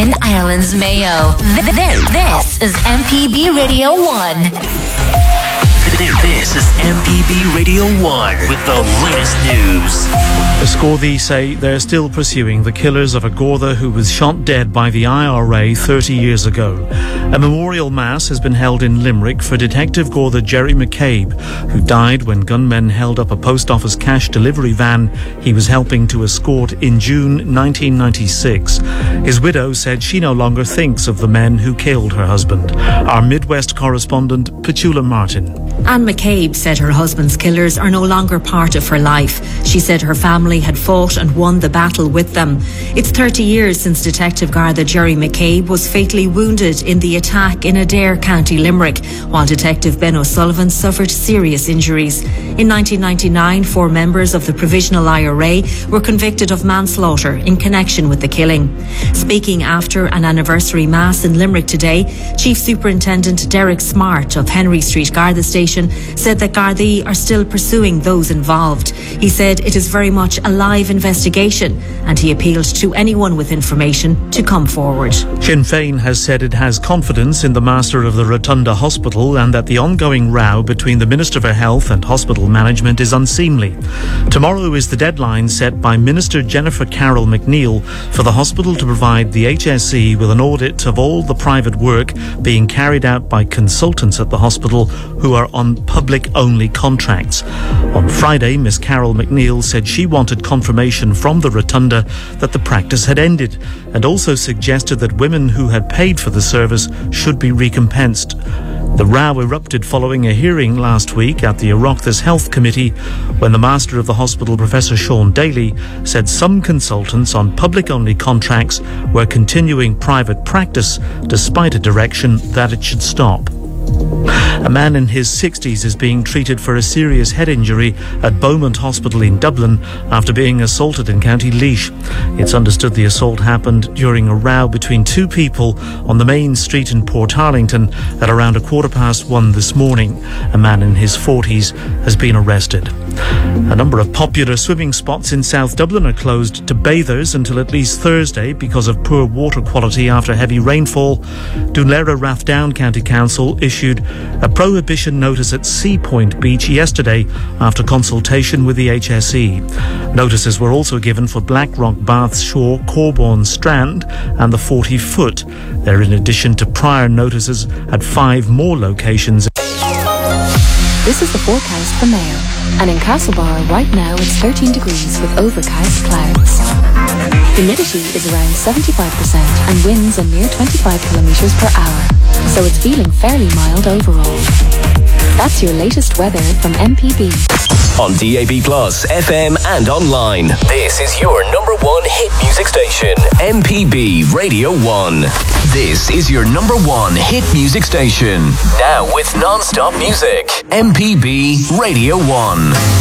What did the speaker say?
in Ireland's Mayo. This is MPB Radio 1. This is MPB Radio 1 with the latest news. The Gardaí say they're still pursuing the killers of a Garda who was shot dead by the IRA 30 years ago. A memorial mass has been held in Limerick for Detective Garda Jerry McCabe, who died when gunmen held up a post office cash delivery van he was helping to escort in June 1996. His widow said she no longer thinks of the men who killed her husband. Our Midwest correspondent, Petula Martin. Anne McCabe said her husband's killers are no longer part of her life. She said her family had fought and won the battle with them. It's 30 years since Detective Garda Jerry McCabe was fatally wounded in the attack in Adair, County Limerick, while Detective Ben O'Sullivan suffered serious injuries. In 1999, 4 members of the Provisional IRA were convicted of manslaughter in connection with the killing. Speaking after an anniversary mass in Limerick today, Chief Superintendent Derek Smart of Henry Street Garda Station said that Gardaí are still pursuing those involved. He said it is very much a live investigation, and he appealed to anyone with information to come forward. Sinn Féin has said it has confidence in the master of the Rotunda Hospital and that the ongoing row between the Minister for Health and Hospital Management is unseemly. Tomorrow is the deadline set by Minister Jennifer Carroll McNeill for the hospital to provide the HSE with an audit of all the private work being carried out by consultants at the hospital who are on public-only contracts. On Friday, Miss Carroll McNeill said she wanted confirmation from the Rotunda that the practice had ended, and also suggested that women who had paid for the service should be recompensed. The row erupted following a hearing last week at the Oireachtas Health Committee when the Master of the Hospital, Professor Sean Daly, said some consultants on public-only contracts were continuing private practice despite a direction that it should stop. A man in his 60s is being treated for a serious head injury at Beaumont Hospital in Dublin after being assaulted in County Laois. It's understood the assault happened during a row between 2 people on the main street in Portarlington at around 1:15 this morning. A man in his 40s has been arrested. A number of popular swimming spots in South Dublin are closed to bathers until at least Thursday because of poor water quality after heavy rainfall. Dunlera Rathdown County Council issued a prohibition notice at Sea Point Beach yesterday after consultation with the HSE. Notices were also given for Blackrock Baths Shore, Corbourne Strand and the 40 Foot. They're in addition to prior notices at 5 more locations. This is the forecast for Mayo. And in Castlebar right now it's 13 degrees with overcast clouds. Humidity is around 75% and winds are near 25 kilometres per hour. So it's feeling fairly mild overall. That's your latest weather from MPB. On DAB+, FM and online. This is your number 1 hit music station, MPB Radio 1. This is your number 1 hit music station. Now with non-stop music, MPB Radio 1.